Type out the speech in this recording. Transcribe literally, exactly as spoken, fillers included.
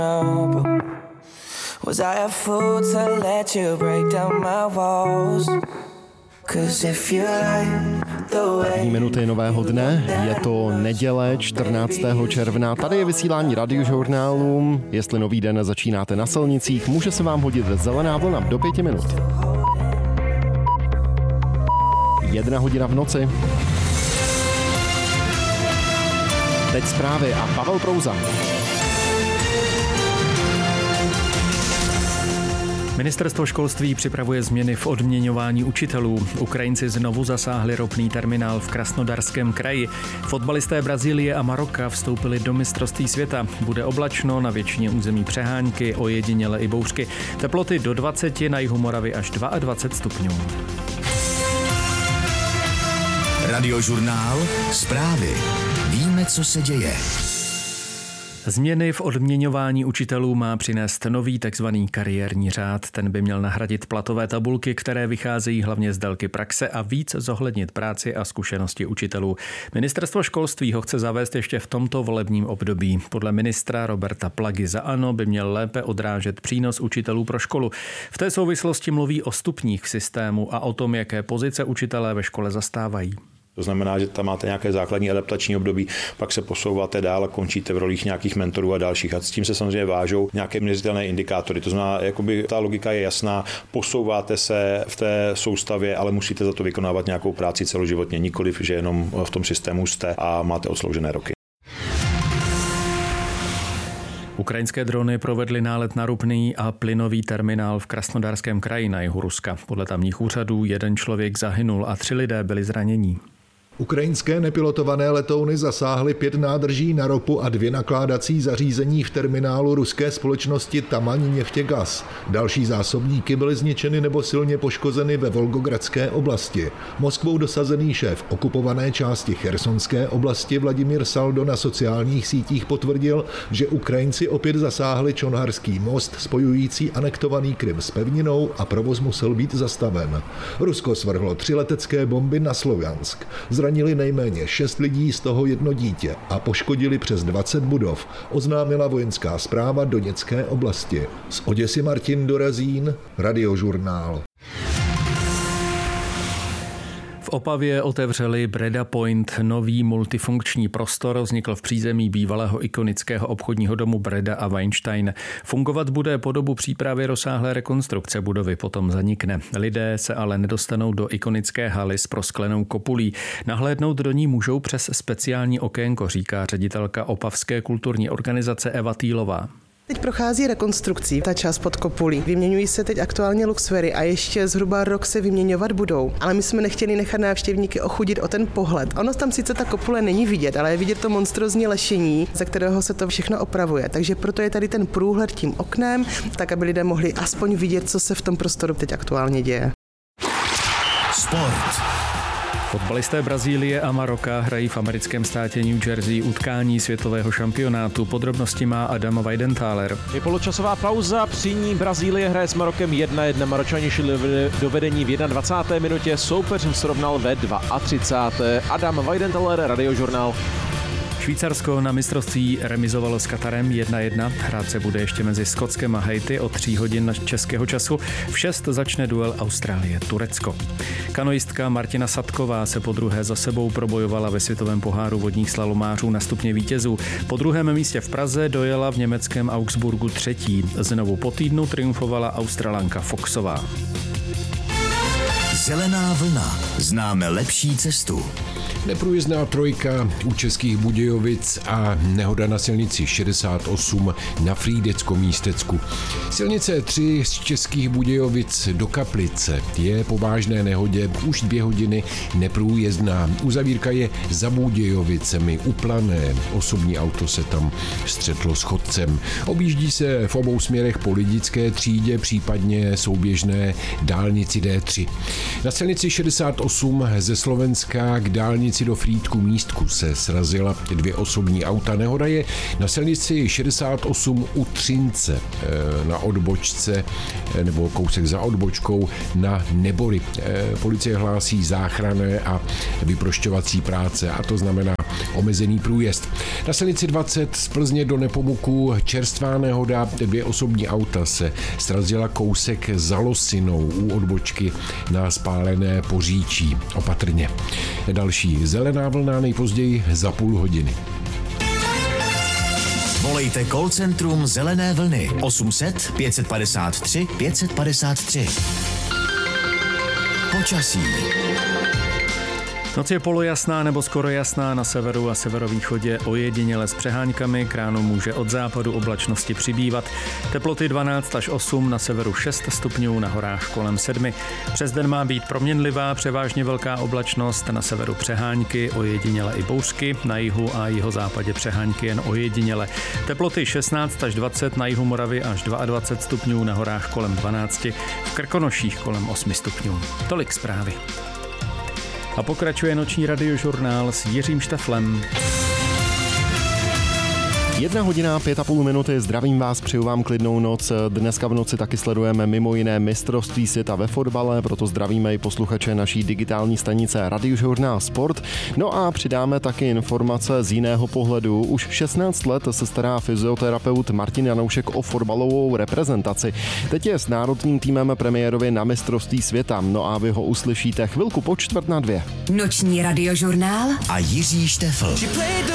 Was I a fool to let you break down my walls? Cause if you like the way... Minuty nového dne, je to neděle čtrnáctého června, tady je vysílání Radiožurnálu. Jestli nový den začínáte na silnicích, může se vám hodit zelená vlna do pěti minut. Jedna hodina v noci. Teď zprávy a Pavel Prouza. Ministerstvo školství připravuje změny v odměňování učitelů. Ukrajinci znovu zasáhli ropný terminál v Krasnodarském kraji. Fotbalisté Brazílie a Maroka vstoupili do mistrovství světa. Bude oblačno, na většině území přehánky, ojediněle i bouřky. Teploty do dvaceti, na jihu Moravy až dvacet dva stupňů. Radiožurnál, zprávy. Víme, co se děje. Změny v odměňování učitelů má přinést nový takzvaný kariérní řád. Ten by měl nahradit platové tabulky, které vycházejí hlavně z délky praxe a víc zohlednit práci a zkušenosti učitelů. Ministerstvo školství ho chce zavést ještě v tomto volebním období. Podle ministra Roberta Plagy za ANO by měl lépe odrážet přínos učitelů pro školu. V té souvislosti mluví o stupních v systému a o tom, jaké pozice učitelé ve škole zastávají. To znamená, že tam máte nějaké základní adaptační období, pak se posouváte dál a končíte v rolích nějakých mentorů a dalších. A s tím se samozřejmě vážou nějaké měřitelné indikátory. To znamená, jakoby ta logika je jasná, posouváte se v té soustavě, ale musíte za to vykonávat nějakou práci celoživotně, nikoliv, že jenom v tom systému jste a máte odsloužené roky. Ukrajinské drony provedly nálet na ropný a plynový terminál v Krasnodarském kraji na jihu Ruska. Podle tamních úřadů jeden člověk zahynul a tři lidé byli zranění. Ukrajinské nepilotované letouny zasáhly pět nádrží na ropu a dvě nakládací zařízení v terminálu ruské společnosti Tamaň Neftěgaz. Další zásobníky byly zničeny nebo silně poškozeny ve Volgogradské oblasti. Moskvou dosazený šéf okupované části Chersonské oblasti Vladimír Saldo na sociálních sítích potvrdil, že Ukrajinci opět zasáhli Čonharský most spojující anektovaný Krym s pevninou a provoz musel být zastaven. Rusko svrhlo tři letecké bomby na Sloviansk. Zranili nejméně šest lidí, z toho jedno dítě a poškodili přes dvacet budov, oznámila vojenská správa Doněcké oblasti. Z Oděsy Martin Dorazín, Radiožurnál. V Opavě otevřeli Breda Point, nový multifunkční prostor, vznikl v přízemí bývalého ikonického obchodního domu Breda a Weinstein. Fungovat bude po dobu přípravy rozsáhlé rekonstrukce budovy, potom zanikne. Lidé se ale nedostanou do ikonické haly s prosklenou kopulí. Nahlédnout do ní můžou přes speciální okénko, říká ředitelka opavské kulturní organizace Eva Týlová. Teď prochází rekonstrukcí ta část pod kopulí. Vyměňují se teď aktuálně luxury a ještě zhruba rok se vyměňovat budou. Ale my jsme nechtěli nechat návštěvníky ochudit o ten pohled. Ono tam sice ta kopule není vidět, ale je vidět to monstrózní lešení, za kterého se to všechno opravuje. Takže proto je tady ten průhled tím oknem, tak aby lidé mohli aspoň vidět, co se v tom prostoru teď aktuálně děje. Sport. Fotbalisté Brazílie a Maroka hrají v americkém státě New Jersey utkání světového šampionátu. Podrobnosti má Adam Weidenthaler. Je poločasová pauza, při ní Brazílie hraje s Marokem jedna jedna. Maročani šli do vedení v dvacáté první minutě, soupeř srovnal ve třicáté druhé Adam Weidenthaler, Radiožurnál. Švýcarsko na mistrovství remizovalo s Katarem jedna jedna. Hrát se bude ještě mezi Skotskem a Haiti o tří hodin českého času. V šest začne duel Austrálie-Turecko. Kanoistka Martina Sadková se podruhé za sebou probojovala ve světovém poháru vodních slalomářů na stupně vítězů. Po druhém místě v Praze dojela v německém Augsburgu třetí. Znovu po týdnu triumfovala Australanka Foxová. Zelená vlna. Známe lepší cestu. Neprůjezdná trojka u Českých Budějovic a nehoda na silnici šedesát osm na Frýdecko-Místecku. Silnice tři z Českých Budějovic do Kaplice je po vážné nehodě už dvě hodiny neprůjezdná. Uzavírka je za Budějovicemi u Plané. Osobní auto se tam střetlo s chodcem. Objíždí se v obou směrech po Lidické třídě, případně souběžné dálnici D tři. Na silnici šedesát osm ze Slovenska k dálnici silnici do Frýdku Místku se srazila dvě osobní auta. Nehoda je na silnici šedesát osm u Třince na odbočce nebo kousek za odbočkou na Nebory. Policie hlásí záchranné a vyprošťovací práce a to znamená omezený průjezd. Na silnici dvacet z Plzně do Nepomuku čerstvá nehoda, dvě osobní auta se srazila kousek za Losinou u odbočky na spálené Poříčí. Opatrně. Další zelená vlna nejpozději za půl hodiny. Volejte call centrum Zelené vlny osm set pět padesát tři pět padesát tři. Počasí. Noc je polojasná nebo skoro jasná, na severu a severovýchodě ojediněle s přeháňkami, k ránu může od západu oblačnosti přibývat. Teploty dvanáct až osm, na severu šest stupňů, na horách kolem sedmi. Přes den má být proměnlivá, převážně velká oblačnost, na severu přeháňky, ojediněle i bouřky, na jihu a jihozápadě přeháňky jen ojediněle. Teploty šestnáct až dvacet, na jihu Moravy až dvacet dva stupňů, na horách kolem dvanáct, v Krkonoších kolem osm stupňů. Tolik zprávy. A pokračuje noční radiožurnál s Jiřím Šteflem. Jedna hodina, pět a půl minuty, zdravím vás, přeju vám klidnou noc. Dneska v noci taky sledujeme mimo jiné mistrovství světa ve fotbale, proto zdravíme i posluchače naší digitální stanice Radiožurnál Sport. No a přidáme taky informace z jiného pohledu. Už šestnáct let se stará fyzioterapeut Martin Janoušek o fotbalovou reprezentaci. Teď je s národním týmem premiérově na mistrovství světa. No a vy ho uslyšíte chvilku po čtvrt na dvě. Noční radiožurnál a Jiří Štefl.